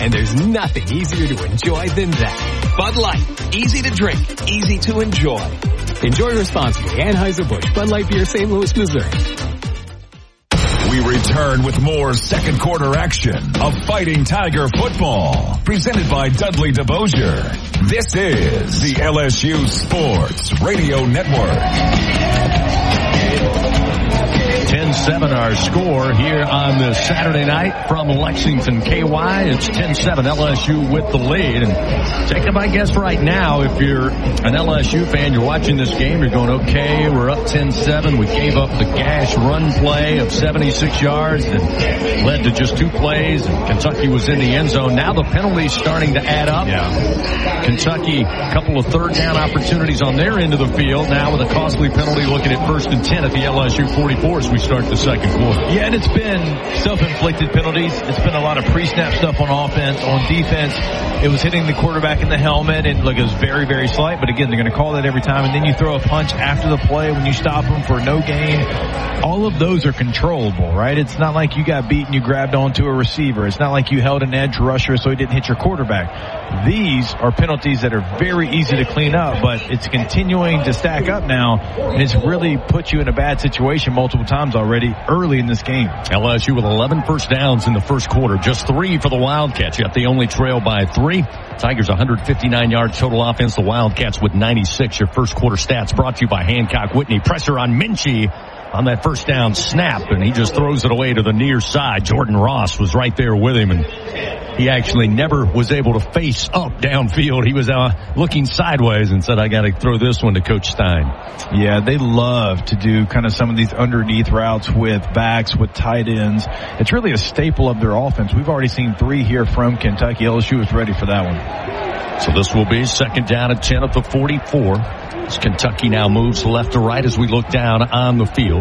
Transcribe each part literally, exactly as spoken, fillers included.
And there's nothing easier to enjoy than that. Bud Light. Easy to drink. Easy to enjoy. Enjoy responsibly. Anheuser-Busch Bud Light Beer, Saint Louis, Missouri. We return with more second quarter action of Fighting Tiger football. Presented by Dudley DeBosier. This is the L S U Sports Radio Network. ten seven our score here on this Saturday night from Lexington K Y. It's ten seven L S U with the lead. And Jacob, I guess right now, if you're an L S U fan, you're watching this game, you're going, okay, we're up ten seven. We gave up the gash run play of seventy-six yards and led to just two plays. And Kentucky was in the end zone. Now the penalties starting to add up. Yeah. Kentucky, a couple of third down opportunities on their end of the field. Now with a costly penalty looking at first and ten at the L S U forty-four as we start the second quarter. Yeah, and it's been self-inflicted penalties. It's been a lot of pre-snap stuff on offense. On defense, it was hitting the quarterback in the helmet, and look, it was very, very slight. But again, they're going to call that every time. And then you throw a punch after the play when you stop them for no gain. All of those are controllable, right? It's not like you got beat and you grabbed onto a receiver. It's not like you held an edge rusher so he didn't hit your quarterback. These are penalties that are very easy to clean up, but it's continuing to stack up now, and it's really put you in a bad situation multiple times already early in this game. L S U with eleven first downs in the first quarter, just three for the Wildcats, yet they only trail by three. Tigers one hundred fifty-nine yards total offense, the Wildcats with ninety-six. Your first quarter stats brought to you by Hancock Whitney. Pressure on Minchie on that first down snap, and he just throws it away to the near side. Jordan Ross was right there with him, and he actually never was able to face up downfield. He was uh, looking sideways and said, I got to throw this one to Coach Stein. Yeah, they love to do kind of some of these underneath routes with backs, with tight ends. It's really a staple of their offense. We've already seen three here from Kentucky. L S U is ready for that one. So this will be second down at ten at the forty-four. As Kentucky now moves left to right as we look down on the field.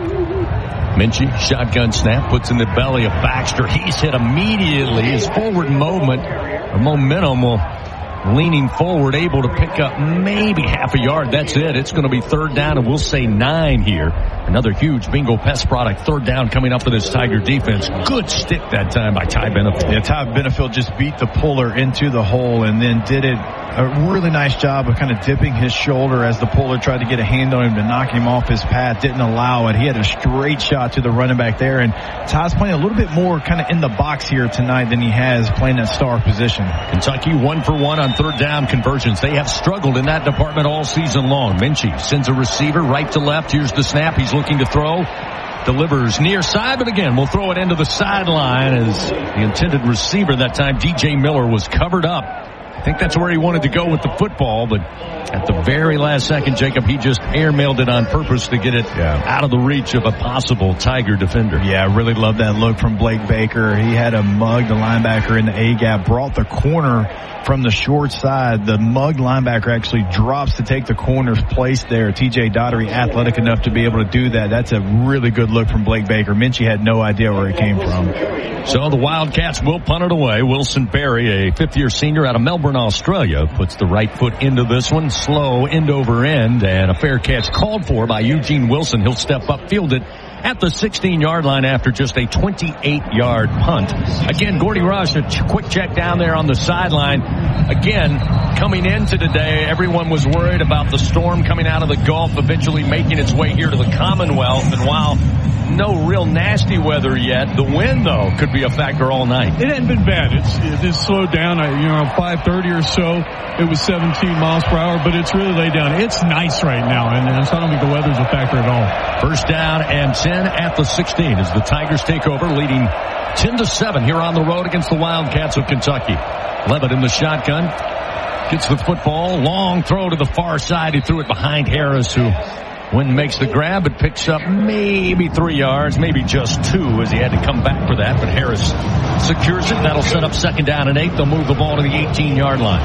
Minchie, shotgun snap, puts in the belly of Baxter. He's hit immediately. His forward movement, or momentum will leaning forward, able to pick up maybe half a yard. That's it. It's going to be third down, and we'll say nine here. Another huge Bingo Pest product. Third down coming up for this Tiger defense. Good stick that time by Ty Benefield. Yeah, Ty Benefield just beat the puller into the hole and then did it a really nice job of kind of dipping his shoulder as the puller tried to get a hand on him to knock him off his path. Didn't allow it. He had a straight shot to the running back there, and Ty's playing a little bit more kind of in the box here tonight than he has playing that star position. Kentucky one for one on third down conversions. They have struggled in that department all season long. Minchie sends a receiver right to left. Here's the snap. He's looking to throw. Delivers near side, but again, we'll throw it into the sideline as the intended receiver that time, D J Miller, was covered up. I think that's where he wanted to go with the football, but at the very last second, Jacob, he just airmailed it on purpose to get it yeah. out of the reach of a possible Tiger defender. Yeah, I really love that look from Blake Baker. He had a mug, the linebacker in the A-gap, brought the corner from the short side. The mug linebacker actually drops to take the corner's place there. T J Daugherty, athletic enough to be able to do that. That's a really good look from Blake Baker. Minchie had no idea where it came from. So the Wildcats will punt it away. Wilson Berry, a fifth-year senior out of Melbourne, Australia, puts the right foot into this one. Slow end over end, and a fair catch called for by Eugene Wilson. He'll step up, field it at the sixteen-yard line after just a twenty-eight-yard punt. Again, Gordy Rush, a ch- quick check down there on the sideline. Again, coming into today, everyone was worried about the storm coming out of the Gulf, eventually making its way here to the Commonwealth. And while no real nasty weather yet, the wind, though, could be a factor all night. It hadn't been bad. It's, it is slowed down. I, you know, five thirty or so, it was seventeen miles per hour, but it's really laid down. It's nice right now, and, and so I don't think the weather's a factor at all. First down and ten at the sixteen as the Tigers take over, leading ten to seven here on the road against the Wildcats of Kentucky. Levitt in the shotgun. Gets the football. Long throw to the far side. He threw it behind Harris, who Wynn makes the grab, but picks up maybe three yards, maybe just two, as he had to come back for that. But Harris secures it. That'll set up second down and eight. They'll move the ball to the eighteen-yard line.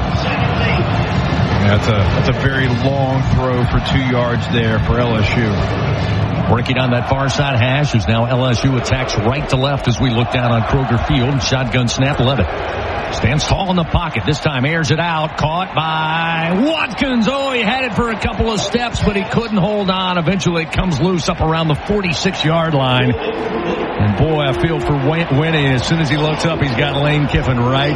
Yeah, that's a, that's a very long throw for two yards there for L S U. Working on that far side hash as now L S U attacks right to left as we look down on Kroger Field. Shotgun snap, Levitt stands tall in the pocket. This time airs it out. Caught by Watkins. Oh, he had it for a couple of steps, but he couldn't hold on. Eventually it comes loose up around the forty-six-yard line. And boy, I feel for Winnie. As soon as he looks up, he's got Lane Kiffin right